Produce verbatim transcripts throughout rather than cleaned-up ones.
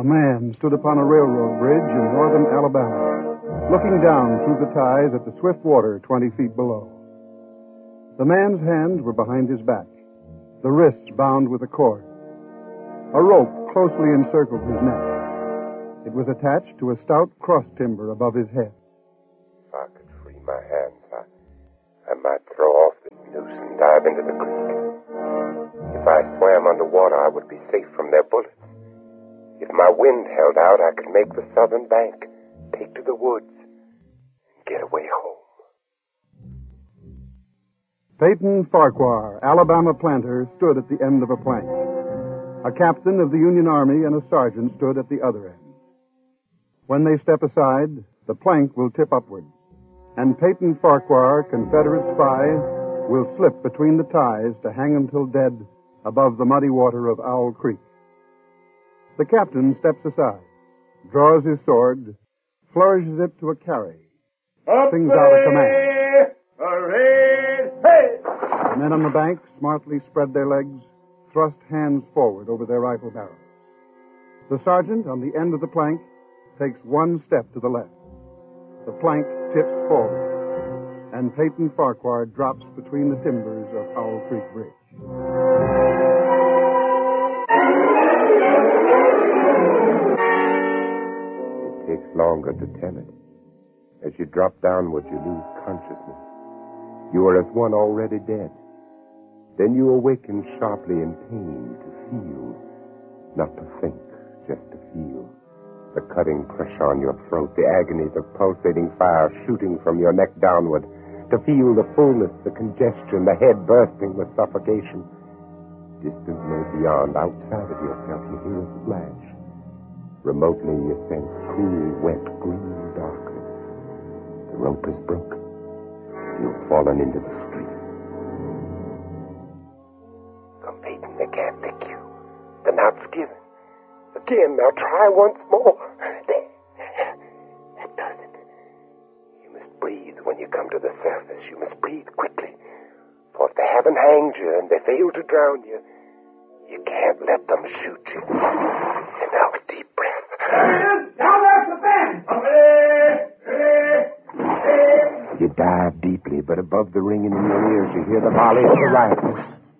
A man stood upon a railroad bridge in northern Alabama, looking down through the ties at the swift water twenty feet below. The man's hands were behind his back, the wrists bound with a cord. A rope closely encircled his neck. It was attached to a stout cross timber above his head. If I could free my hands, I, I might throw off this noose and dive into the creek. If I swam underwater, I would be safe from their bullets. If my wind held out, I could make the southern bank, take to the woods, and get away home. Peyton Farquhar, Alabama planter, stood at the end of a plank. A captain of the Union Army and a sergeant stood at the other end. When they step aside, the plank will tip upward, and Peyton Farquhar, Confederate spy, will slip between the ties to hang until dead above the muddy water of Owl Creek. The captain steps aside, draws his sword, flourishes it to a carry, sings out a command. Hooray! Hey! The men on the bank smartly spread their legs, thrust hands forward over their rifle barrels. The sergeant on the end of the plank takes one step to the left. The plank tips forward, and Peyton Farquhar drops between the timbers of Owl Creek Bridge. It takes longer to tell it. As you drop downward, you lose consciousness. You are as one already dead. Then you awaken sharply in pain to feel, not to think, just to feel. The cutting pressure on your throat, the agonies of pulsating fire shooting from your neck downward, to feel the fullness, the congestion, the head bursting with suffocation. Distantly beyond, outside of yourself, you hear a splash. Remotely, you sense cool, wet, green darkness. The rope is broken. You've fallen into the stream. Come, Peyton, they can't pick you. The knot's given. Again, now try once more. There. That does it. You must breathe when you come to the surface. You must breathe quickly. For if they haven't hanged you and they fail to drown you, you can't let them shoot you. And now a deep breath. Down there at the bend! You dive deeply, but above the ringing in your ears, you hear the volley of the rifles.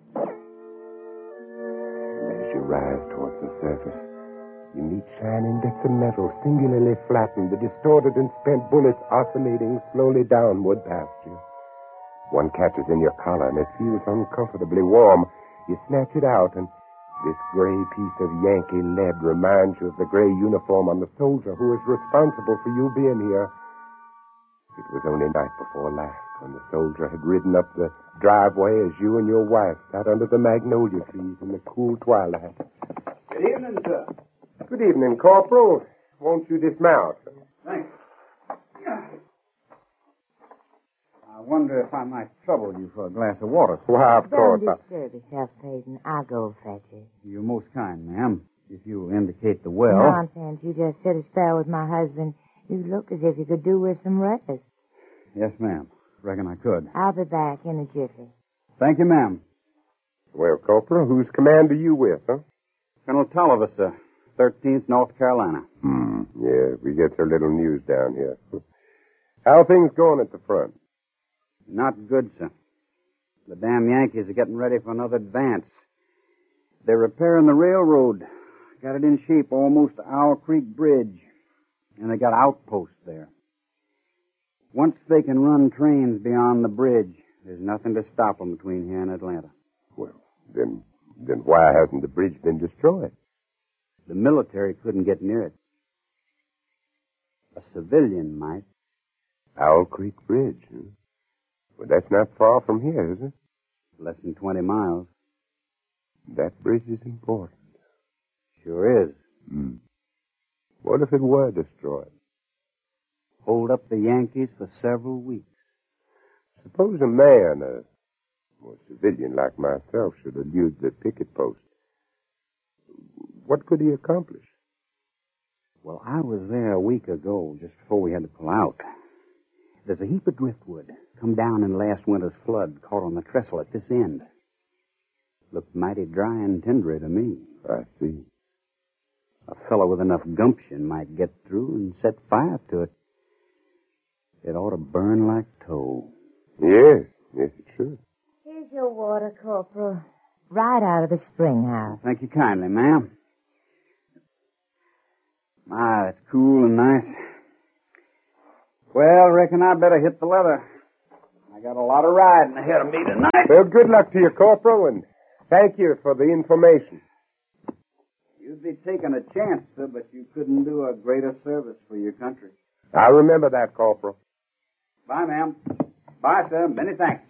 And as you rise towards the surface, you meet shining bits of metal, singularly flattened, the distorted and spent bullets oscillating slowly downward past you. One catches in your collar, and it feels uncomfortably warm. You snatch it out, and this gray piece of Yankee lead reminds you of the gray uniform on the soldier who is responsible for you being here. It was only night before last when the soldier had ridden up the driveway as you and your wife sat under the magnolia trees in the cool twilight. Good evening, sir. Good evening, Corporal. Won't you dismount? Thanks. I wonder if I might trouble you for a glass of water. Why, of course. Don't disturb yourself, Peyton. I'll go fetch it. You're most kind, ma'am. If you indicate the well. Nonsense. You just sit a spell with my husband. You look as if you could do with some rest. Yes, ma'am. Reckon I could. I'll be back in a jiffy. Thank you, ma'am. Well, Corporal, whose command are you with, huh? Colonel Tolliver, sir. thirteenth North Carolina. Hmm. Yeah, we get so little news down here. How are things going at the front? Not good, sir. The damn Yankees are getting ready for another advance. They're repairing the railroad. Got it in shape almost to Owl Creek Bridge. And they got outposts there. Once they can run trains beyond the bridge, there's nothing to stop them between here and Atlanta. Well, then, then why hasn't the bridge been destroyed? The military couldn't get near it. A civilian might. Owl Creek Bridge, huh? Well, that's not far from here, is it? Less than twenty miles. That bridge is important. Sure is. Hmm. What if it were destroyed? Hold up the Yankees for several weeks. Suppose a man, a well, civilian like myself, should elude the picket post. What could he accomplish? Well, I was there a week ago, just before we had to pull out. There's a heap of driftwood come down in last winter's flood, caught on the trestle at this end. Looked mighty dry and tindery to me. I see. A fellow with enough gumption might get through and set fire to it. It ought to burn like tow. Yes, yes, it should. Here's your water, Corporal. Right out of the spring house. Thank you kindly, ma'am. My, that's cool and nice. Well, reckon I better hit the leather. I got a lot of riding ahead of me tonight. Well, good luck to you, Corporal, and thank you for the information. You'd be taking a chance, sir, but you couldn't do a greater service for your country. I remember that, Corporal. Bye, ma'am. Bye, sir. Many thanks.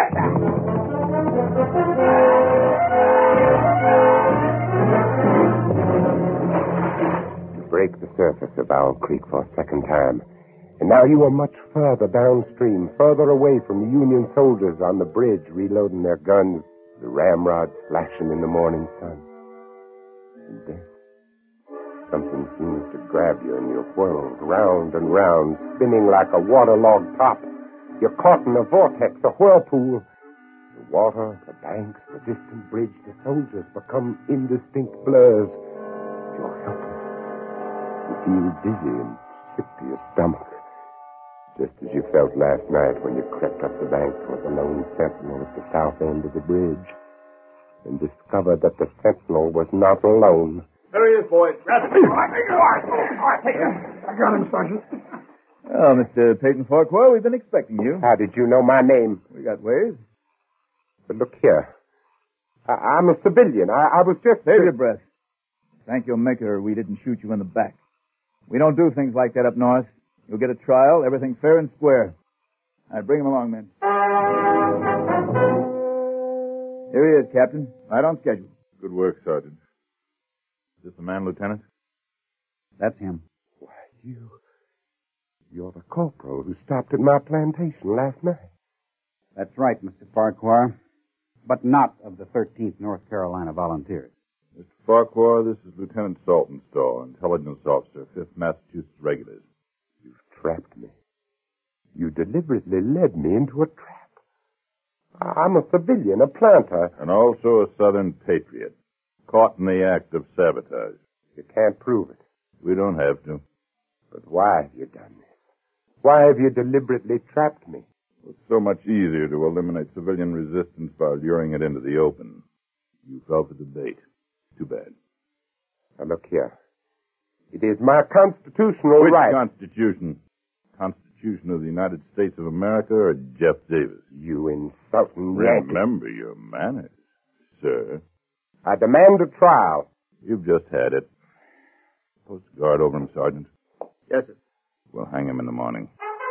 You break the surface of Owl Creek for a second time. And now you are much further downstream, further away from the Union soldiers on the bridge reloading their guns, the ramrods flashing in the morning sun. And then something seems to grab you and you're whirled round and round, spinning like a waterlogged top. You're caught in a vortex, a whirlpool. The water, the banks, the distant bridge, the soldiers become indistinct blurs. You're helpless. You feel dizzy and sick to your stomach. Just as you felt last night when you crept up the bank toward the lone sentinel at the south end of the bridge and discovered that the sentinel was not alone. There he is, boys. Grab him. All right, all right, take him. I got him, Sergeant. Oh, Mister Peyton Farquhar, we've been expecting you. How did you know my name? We got ways. But look here. I- I'm a civilian. I, I was just... Save your breath. Thank your maker we didn't shoot you in the back. We don't do things like that up north. You'll get a trial, everything fair and square. All right, bring him along, men. Here he is, Captain. Right on schedule. Good work, Sergeant. Is this the man, Lieutenant? That's him. Why, you... You're the corporal who stopped at my plantation last night. That's right, Mister Farquhar. But not of the thirteenth North Carolina Volunteers. Mister Farquhar, this is Lieutenant Saltonstall, intelligence officer, fifth Massachusetts Regulars. You've trapped me. You deliberately led me into a trap. I'm a civilian, a planter. And also a Southern patriot, caught in the act of sabotage. You can't prove it. We don't have to. But why have you done this? Why have you deliberately trapped me? It's so much easier to eliminate civilian resistance by luring it into the open. You fell for the bait. Too bad. Now, look here. It is my constitutional Which right. Constitution? Constitution of the United States of America or Jeff Davis? You insulting Yankee. Remember your manners, sir. I demand a trial. You've just had it. Post a guard over him, Sergeant. Yes, sir. We'll hang him in the morning.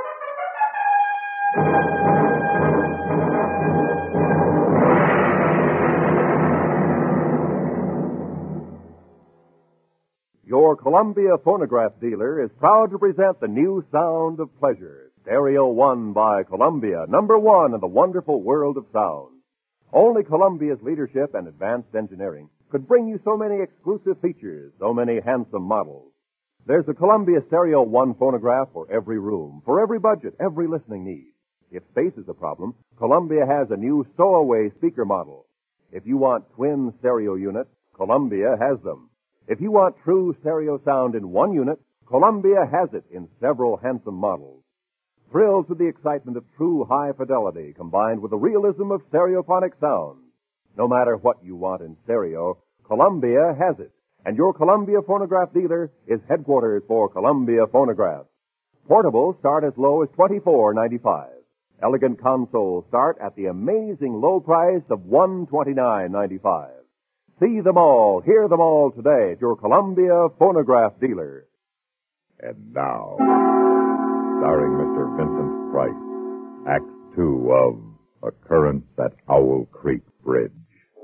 Your Columbia phonograph dealer is proud to present the new sound of pleasure, Stereo One by Columbia, number one in the wonderful world of sound. Only Columbia's leadership and advanced engineering could bring you so many exclusive features, so many handsome models. There's a Columbia Stereo One phonograph for every room, for every budget, every listening need. If space is a problem, Columbia has a new stowaway speaker model. If you want twin stereo units, Columbia has them. If you want true stereo sound in one unit, Columbia has it in several handsome models. Thrill to the excitement of true high fidelity combined with the realism of stereophonic sound. No matter what you want in stereo, Columbia has it. And your Columbia phonograph dealer is headquarters for Columbia Phonographs. Portables start as low as twenty-four ninety-five. Elegant consoles start at the amazing low price of one twenty-nine ninety-five. See them all, hear them all today at your Columbia Phonograph dealer. And now, starring Mister Vincent Price, Act Two of Occurrence at Owl Creek Bridge.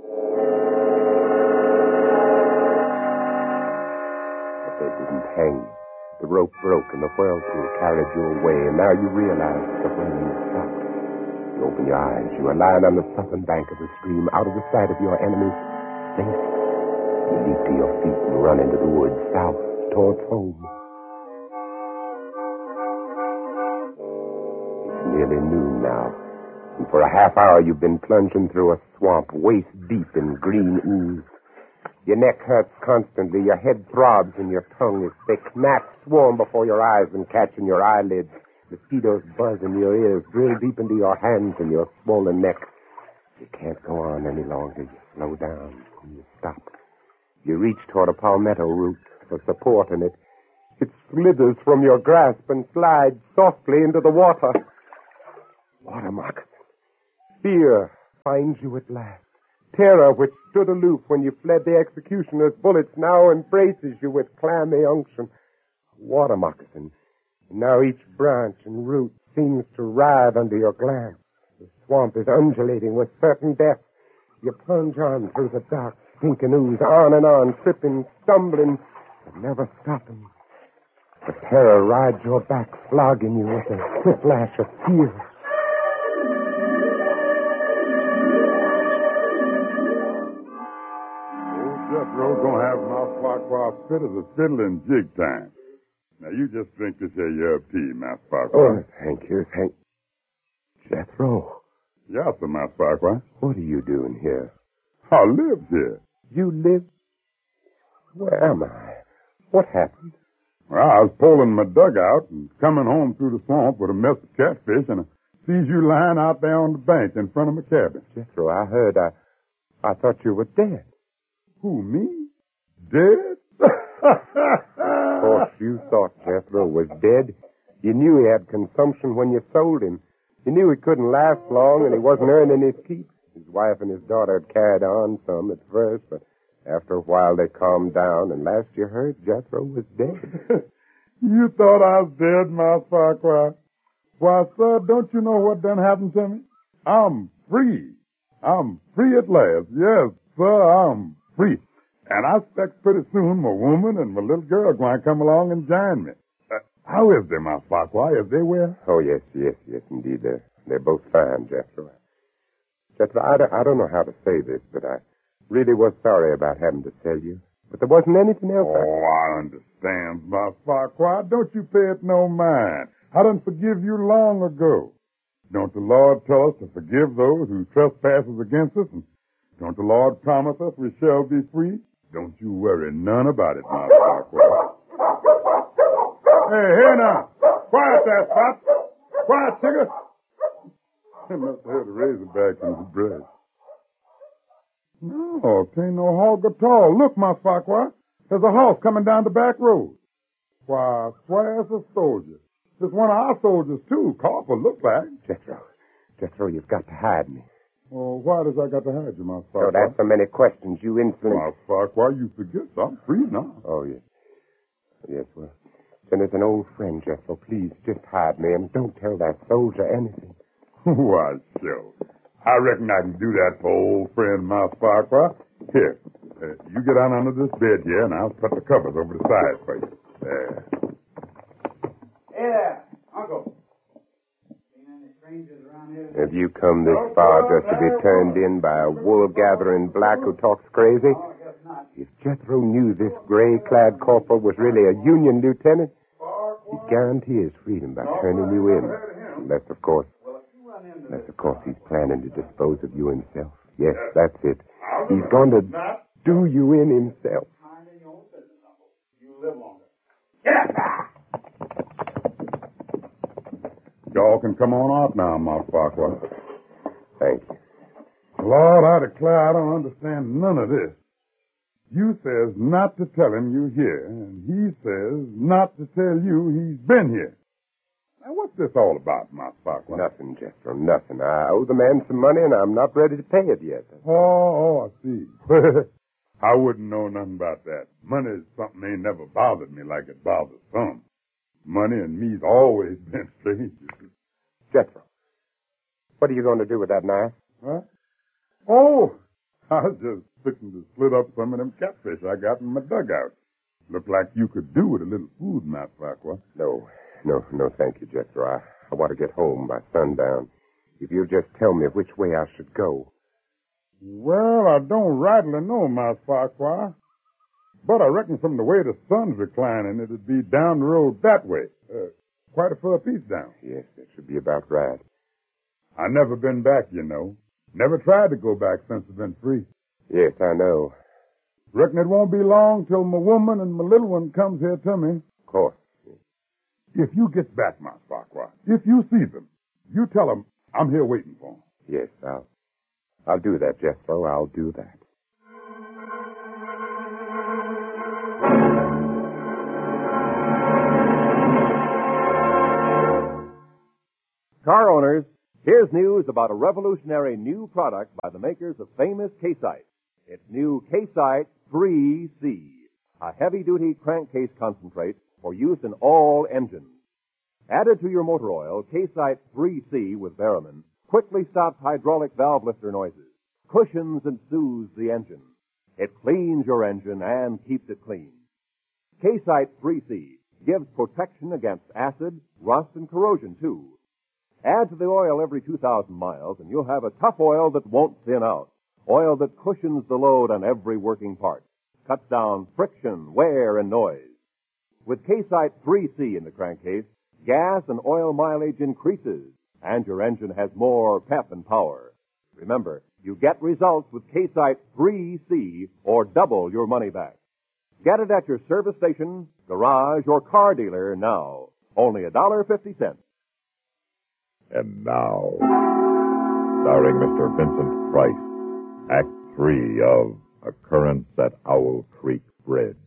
But they didn't hang you. The rope broke and the whirlpool carried you away, and now you realize that the whirling has stopped. You open your eyes. You are lying on the southern bank of the stream, out of the sight of your enemies. Safe. You leap to your feet and run into the woods south towards home. It's nearly noon now, and for a half hour you've been plunging through a swamp waist deep in green ooze. Your neck hurts constantly, your head throbs, and your tongue is thick. Gnats swarm before your eyes and catch in your eyelids. Mosquitoes buzz in your ears, drill deep into your hands and your swollen neck. You can't go on any longer. You slow down and you stop. You reach toward a palmetto root for support, and it, it slithers from your grasp and slides softly into the water. Water moccasin. Fear finds you at last. Terror, which stood aloof when you fled the executioner's bullets, now embraces you with clammy unction. Water moccasin. And now each branch and root seems to writhe under your glance. The swamp is undulating with certain death. You plunge on through the dark, stinking ooze, on and on, tripping, stumbling, but never stopping. The terror rides your back, flogging you with a whiplash of fear. Jethro's gonna have Mouse Farquhar fit as a fiddle in jig time. Now, you just drink this here your tea, Mouse Farquhar. Oh, thank you, thank... Jethro. Yes, sir, Mouse Farquhar. What are you doing here? I lives here. You live... Where am I? What happened? Well, I was pulling my dugout and coming home through the swamp with a mess of catfish, and I sees you lying out there on the bank in front of my cabin. Jethro, I heard... I, I thought you were dead. Who, me? Dead? Of course, you thought Jethro was dead. You knew he had consumption when you sold him. You knew he couldn't last long, and he wasn't earning his keep. His wife and his daughter had carried on some at first, but after a while they calmed down, and last you heard, Jethro was dead. You thought I was dead, Mouse Farquhar. Why, sir, don't you know what done happened to me? I'm free. I'm free at last. Yes, sir, I'm free. And I expect pretty soon my woman and my little girl going to come along and join me. Uh, how is they, Mouse Farquhar? Is they well? Oh, yes, yes, yes, indeed. They're, they're both fine, Jethro. Jethro, I don't, I don't know how to say this, but I really was sorry about having to sell you. But there wasn't anything else. Oh, I, I understand, Mouse Farquhar. Don't you pay it no mind. I done forgive you long ago. Don't the Lord tell us to forgive those who trespasses against us? And don't the Lord promise us we shall be free? Don't you worry none about it, Mouse Farquhar. Hey, here now. Quiet there, Spot. Quiet, Tigger. They must have had a razorback in his breast. No, it ain't no hog at all. Look, Mouse Farquhar. There's a horse coming down the back road. Why, swears a soldier. It's one of our soldiers, too. Corporal, look like. Jethro, Jethro, you've got to hide me. Well, why does I got to hide you, Mouse Farquhar? Don't ask so many questions, you insolent... Mouse Farquhar, you forget I'm free now. Oh, yes. Yes, well, then as an old friend, Jethro, please just hide me and don't tell that soldier anything. Why, sure. I reckon I can do that for old friend Mouse Farquhar. Here, uh, you get on under this bed here, and I'll put the covers over the side for you. There. Hey there, Uncle. Have you come this far just to be turned in by a wool-gathering black who talks crazy? If Jethro knew this gray-clad corporal was really a Union lieutenant, he'd guarantee his freedom by turning you in. Unless, of course, unless, of course, he's planning to dispose of you himself. Yes, that's it. He's going to do you in himself. Y'all can come on out now, Mouse Farquhar. Thank you. Lord, I declare I don't understand none of this. You says not to tell him you're here, and he says not to tell you he's been here. Now, what's this all about, Mouse Farquhar? Nothing, Jethro, nothing. I owe the man some money, and I'm not ready to pay it yet. Oh, oh, I see. I wouldn't know nothing about that. Money is something ain't never bothered me like it bothers some. Money and me's always been strangers. Jethro, what are you going to do with that knife? Huh? Oh, I was just fixing to split up some of them catfish I got in my dugout. Looked like you could do with a little food, Mouse Farquhar. No, no, no, thank you, Jethro. I, I want to get home by sundown. If you'll just tell me which way I should go. Well, I don't rightly know, Mouse Farquhar. But I reckon from the way the sun's reclining, it'd be down the road that way. Uh, quite a far piece down. Yes, that should be about right. I never been back, you know. Never tried to go back since I've been free. Yes, I know. Reckon it won't be long till my woman and my little one comes here to me. Of course. If you get back, my Farquhar, if you see them, you tell them I'm here waiting for them. Yes, I'll, I'll do that, Jethro. I'll do that. Car owners, here's news about a revolutionary new product by the makers of famous K-Site. It's new K-Site three C, a heavy-duty crankcase concentrate for use in all engines. Added to your motor oil, K-Site three C with Barrowman quickly stops hydraulic valve lifter noises, cushions and soothes the engine. It cleans your engine and keeps it clean. K-Site three C gives protection against acid, rust, and corrosion, too. Add to the oil every two thousand miles, and you'll have a tough oil that won't thin out. Oil that cushions the load on every working part, cuts down friction, wear, and noise. With K-Site three C in the crankcase, gas and oil mileage increases, and your engine has more pep and power. Remember, you get results with K-Site three C or double your money back. Get it at your service station, garage, or car dealer now. Only a dollar fifty cents. And now, starring Mister Vincent Price, Act Three of Occurrence at Owl Creek Bridge.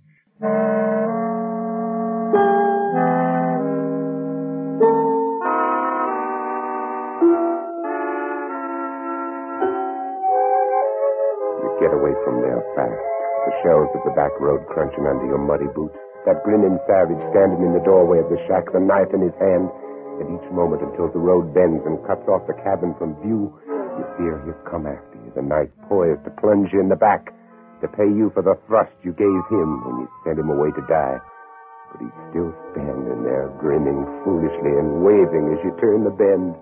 You get away from there fast. The shells of the back road crunching under your muddy boots. That grinning savage standing in the doorway of the shack, the knife in his hand. And each moment until the road bends and cuts off the cabin from view, you fear he'll come after you, the knife poised to plunge you in the back, to pay you for the thrust you gave him when you sent him away to die. But he's still standing there, grinning foolishly and waving as you turn the bend.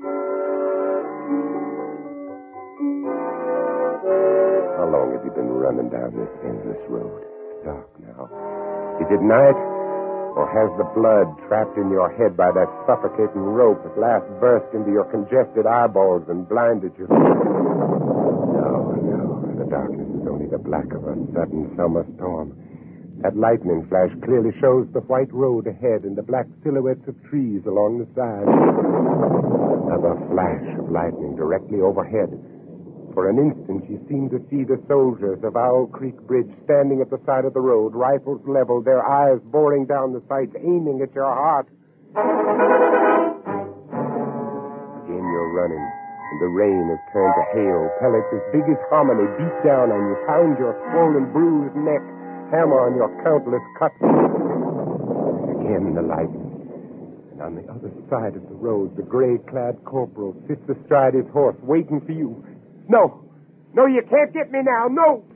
How long have you been running down this endless road? It's dark now. Is it night? Or has the blood trapped in your head by that suffocating rope at last burst into your congested eyeballs and blinded you? No, no. The darkness is only the black of a sudden summer storm. That lightning flash clearly shows the white road ahead and the black silhouettes of trees along the side. Another flash of lightning directly overhead. For an instant, you seem to see the soldiers of Owl Creek Bridge standing at the side of the road, rifles leveled, their eyes boring down the sights, aiming at your heart. Again you're running, and the rain has turned to hail. Pellets as big as hominy beat down on you, pound your swollen, bruised neck, hammer on your countless cuts. And again the lightning. And on the other side of the road, the gray-clad corporal sits astride his horse, waiting for you. No. No, you can't get me now. No.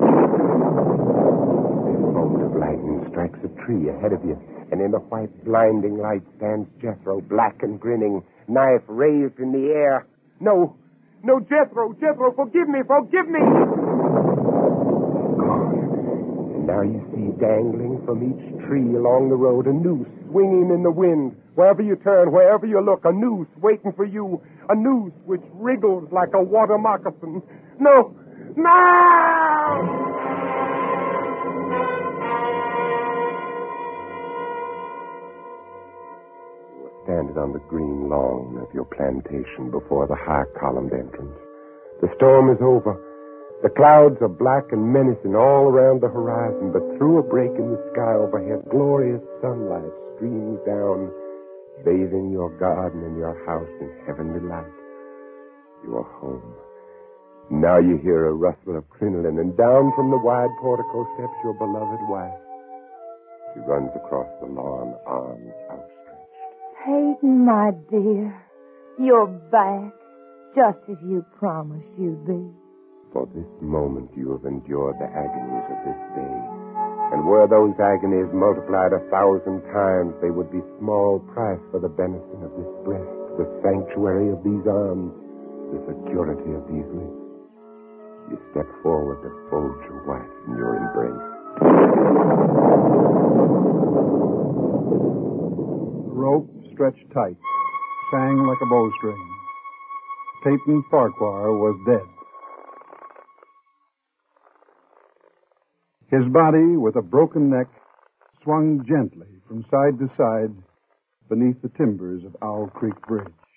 This bolt of lightning strikes a tree ahead of you, and in the white, blinding light stands Jethro, black and grinning, knife raised in the air. No. No, Jethro. Jethro, forgive me. Forgive me. He's gone. And now you see dangling from each tree along the road a noose swinging in the wind. Wherever you turn, wherever you look, a noose waiting for you. A noose which wriggles like a water moccasin. No! No! You were standing on the green lawn of your plantation before the high-columned entrance. The storm is over. The clouds are black and menacing all around the horizon, but through a break in the sky overhead, glorious sunlight streams down, bathing your garden and your house in heavenly light. You are home. Now you hear a rustle of crinoline, and down from the wide portico steps your beloved wife. She runs across the lawn, arms outstretched. Hayden, my dear, you're back, just as you promised you'd be. For this moment you have endured the agonies of this day. And were those agonies multiplied a thousand times, they would be small price for the benison of this breast, the sanctuary of these arms, the security of these lips. You step forward to fold your wife in your embrace. The rope stretched tight, sang like a bowstring. Peyton Farquhar was dead. His body, with a broken neck, swung gently from side to side beneath the timbers of Owl Creek Bridge.